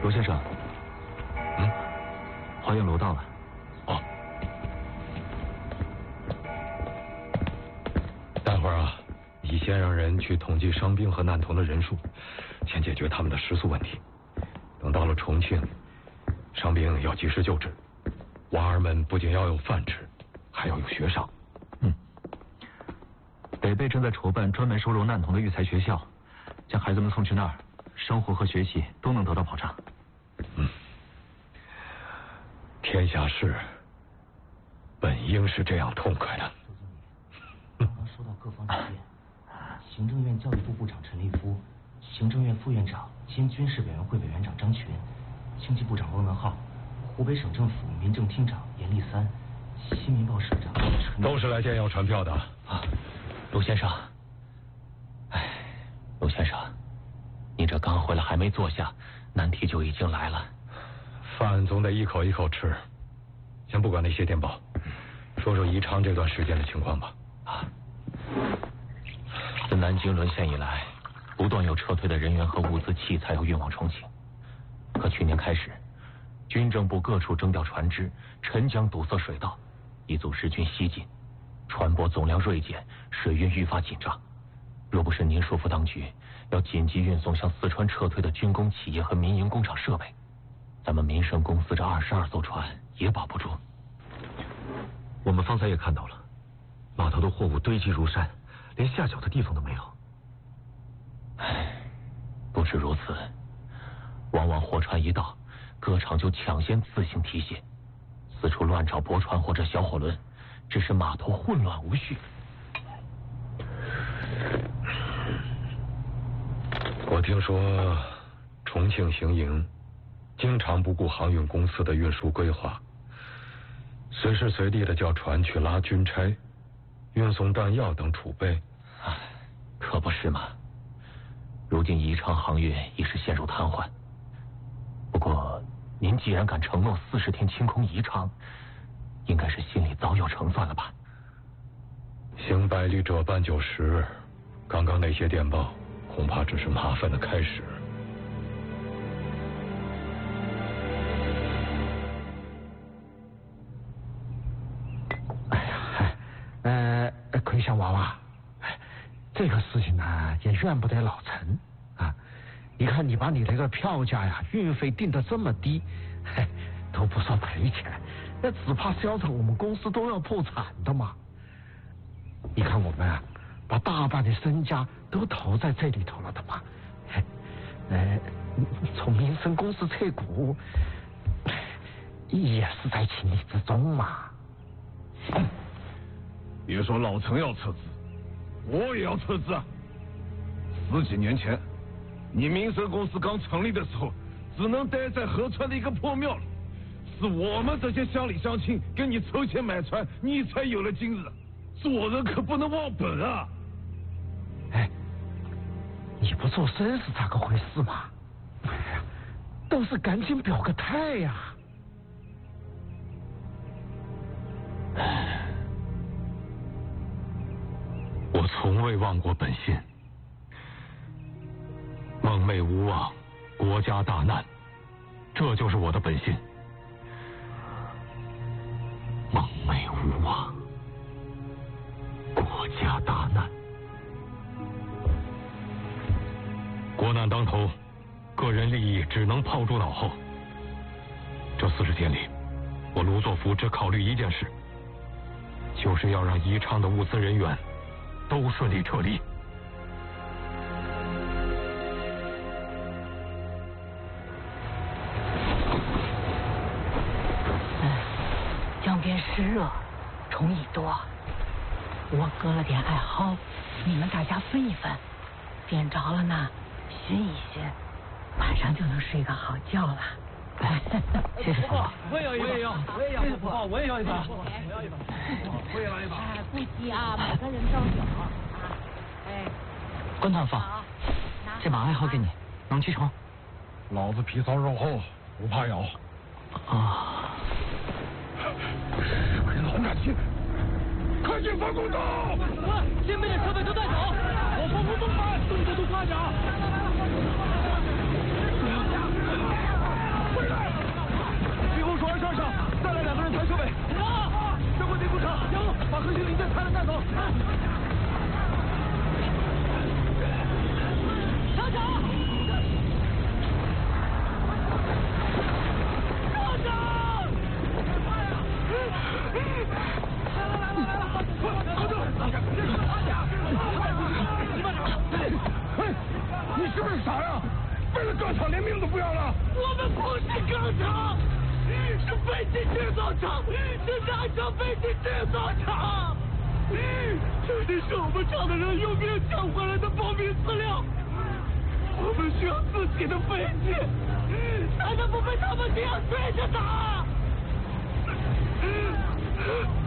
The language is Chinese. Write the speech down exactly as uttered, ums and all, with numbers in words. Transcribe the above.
罗先生， 嗯， 华苑楼到了。 哦。待会儿啊，你先让人去统计伤兵和难童的人数，先解决他们的食宿问题。等到了重庆，伤兵要及时救治，娃儿们不仅要有饭吃，还要有学上。 嗯。北碚正在筹办专门收容难童的育才学校，将孩子们送去那儿，生活和学习都能得到保障。 嗯。天下事本应是这样痛快的。 周经理，刚刚收到各方意见，行政院教育部部长陈立夫，行政院副院长兼军事委员会委员长张群，经济部长翁文浩，湖北省政府民政厅长严立三，新民报社长陈都是来见要传票的啊。陆先生，哎，陆先生，你这刚回来还没坐下，难题就已经来了。 饭总得一口一口吃，先不管那些电报，说说宜昌这段时间的情况吧。 啊，自南京沦陷以来，不断有撤退的人员和物资器材要运往重庆。可去年开始，军政部各处征调船只，沉江堵塞水道，一阻日军西进，船舶总量锐减，水运愈发紧张。若不是您说服当局要紧急运送向四川撤退的军工企业和民营工厂设备，咱们民生公司这二十二艘船也保不住。 我们方才也看到了，码头的货物堆积如山，连下脚的地方都没有。 唉，不止如此，往往货船一到，各厂就抢先自行提卸，四处乱找驳船或者小火轮，致使码头混乱无序。 我听说重庆行营经常不顾航运公司的运输规划，随时随地的叫船去拉军差，运送弹药等储备。 唉，可不是嘛。如今宜昌航运已是陷入瘫痪。不过您既然敢承诺四十天清空宜昌，应该是心里早有成算了吧？ 行百里者半九十，刚刚那些电报恐怕只是麻烦的开始。 哎呀，呃，奎香娃娃，这个事情呢也怨不得老陈啊。你看你把你那个票价呀、运费定得这么低，嘿，都不说赔钱，那只怕销成我们公司都要破产的嘛。你看我们啊，把大半的身家都投在这里头了的嘛，呃，从民生公司撤股，也是在情理之中嘛。 别说老陈要撤资，我也要撤资啊！十几年前，你民生公司刚成立的时候，只能待在合川的一个破庙里，是我们这些乡里乡亲给你筹钱买船，你才有了今日。做人可不能忘本啊！ 哎，你不做声是咋个回事嘛？哎呀，倒是赶紧表个态呀！ 我从未忘过本心，梦寐无望，国家大难，这就是我的本心。梦寐无望，国家大难，国难当头，个人利益只能抛诸脑后。这四十天里，我卢作孚只考虑一件事，就是要让宜昌的物资人员都顺利撤离。 江边湿热，虫蚁多，我割了点艾蒿，你们大家分一分，点着了呢，熏一熏，晚上就能睡个好觉了。 谢谢叔父。 我也要一把，我也要，我也要一把，我也要一把，我要一把，我也来一把。 哎，不急啊，每个人都有啊。哎， 关团放，这把艾蒿给你，能驱虫。 老子皮糙肉厚，不怕咬。 啊！ 什么人好感情？快去防空洞！ 快，先把这设备都带走，我防空洞满，动作都快点。 是啥呀？为了钢厂连命都不要了？ 我们不是钢厂，是飞机制造厂，是燃烧飞机制造厂。这里是我们厂的人用命抢回来的保密资料，我们需要自己的飞机，才能不被他们这样追着打。